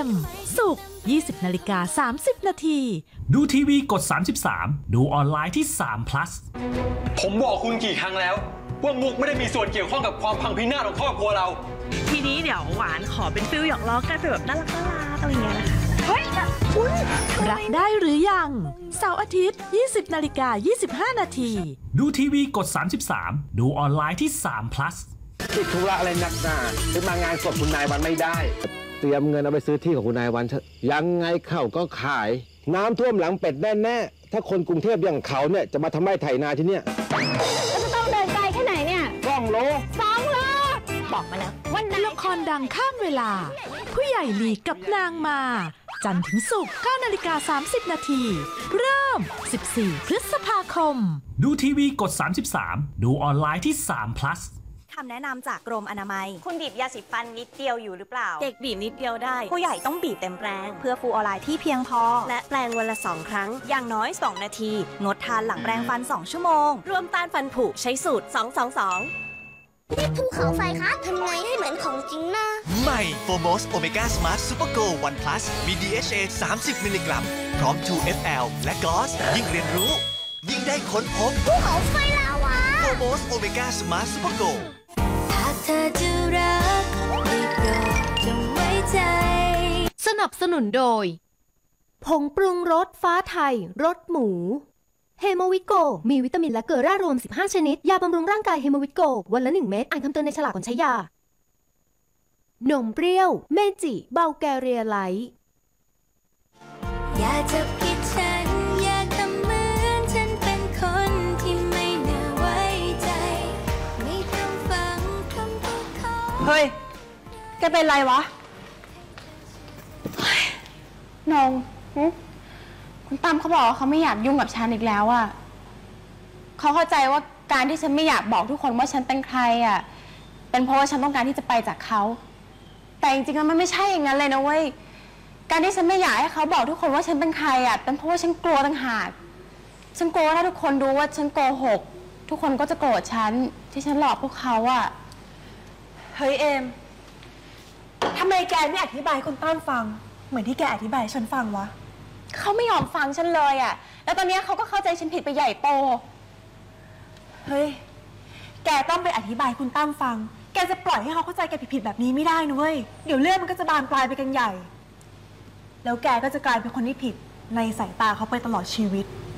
FM ศุกร์ 20:30 นาทีดูทีวีกด 33 ดูออนไลน์ที่3 plus ผมบอกคุณกี่ครั้งแล้วว่ามุกไม่ได้มีส่วนเกี่ยวข้องกับความพังพินาศของครอบครัวเราทีนี้เดี๋ยวหวานขอเป็นฟิลหยอกล้อกันเป็นแบบน่ารักอะไรอย่างเงี้ยนะคะเฮ้ยอุ๊ยรักได้หรือยัง เสาร์อาทิตย์ 20:25 นาทีดูทีวีกด 33 ดูออนไลน์ที่3 plus ติดธุระอะไรนักหนาขึ้นมางานศพคุณนายวันไม่ได้ เตรียมเงินเอาไปซื้อที่ของคุณนายวันเถอะยังไงเขาก็ขาย น้ำท่วมหลังเป็ดแน่ๆถ้าคนกรุงเทพอย่างเขาเนี่ยจะมาทำไร่ไถนาที่เนี่ยแล้วจะต้องเดินไกลแค่ไหนเนี่ย 2 โล 2 โลบอกมาแล้ววันไหนละครดังข้ามเวลา ผู้ใหญ่หลีกับนางมา จันทร์ถึงศุกร์ 9:30 นาที เริ่ม 14 พฤษภาคมดูทีวีกด 33 ดูออนไลน์ที่3 plus คำแนะนำจากกรมอนามัยคุณบีบยาสีฟันนิดเดียวอยู่หรือเปล่าเด็กบีบนิดเดียวได้ผู้ใหญ่ต้องบีบเต็มแรงเพื่อฟูออไลน์ที่เพียงพอและแปรงวันละ 2 ครั้งอย่างน้อย 2 นาที งดทานหลังแปรงฟัน 2 ชั่วโมงรวมต้านฟันผุใช้สูตร 222 นี่ภูเขาไฟคะทำไงให้เหมือนของจริงนะใหม่โฟโมสโอเมก้าสมาร์ทซูเปอร์โกวันพลัสมี DHA 30 มิลลิกรัมพร้อม 2FL และกอสยิ่งเรียนรู้ ยิ่งได้ค้นพบภูเขาไฟลาวาโฟโมสโอเมก้าสมาร์ทซูเปอร์โกหากเธอจะรักได้โปรดจงไว้ใจสนับสนุนโดยผงปรุงรสฟ้าไทยรสหมูเฮโมวิโกมีวิตามินและเกลือแร่รวม15ชนิดยาบำรุงร่างกายเฮโมวิโกวันละ1 เม็ดอ่านคำเตือนในฉลากก่อนใช้ยานมเปรี้ยวเมจิเบลแกเรียไลท์อย่าจะผิดฉันอยากทำเหมือนฉันเป็นคนที่ไม่น่าไว้ใจไม่ต้องฟังคำพูดของเฮ้ยแกเป็นไรวะนงคุณตั้มเขาบอกว่าเขาไม่อยากยุ่งกับฉันอีกแล้วอะเขาเข้าใจว่าการที่ฉันไม่อยากบอกทุกคนว่าฉันเป็นใครอะเป็นเพราะว่าฉันต้องการที่จะไปจากเขาแต่จริงๆแล้วมันไม่ใช่อย่างนั้นเลยนะเว้ยการที่ฉันไม่อยากให้เขาบอกทุกคนว่าฉันเป็นใครอะเป็นเพราะว่าฉันกลัวต่างหากฉันกลัวว่าถ้าทุกคนรู้ว่าฉันโกหกทุกคนก็จะโกรธฉันที่ฉันหลอกพวกเขาอะเฮ้ยเอมทำไมแกไม่อธิบายให้คุณตั้มฟังเหมือนที่แกอธิบายให้ฉันฟังวะเขาไม่ยอมฟังฉันเลยอะแล้วตอนนี้เขาก็เข้าใจฉันผิดไปใหญ่โตเฮ้ยแกต้องไปอธิบายคุณตั้มฟังแกจะปล่อยให้เขาเข้าใจแกผิดๆแบบนี้ไม่ได้นะเว้ยเดี๋ยวเรื่องมันก็จะบานปลายไปกันใหญ่แล้วแกก็จะกลายเป็นคนที่ผิดในสายตาเขาไปตลอดชีวิต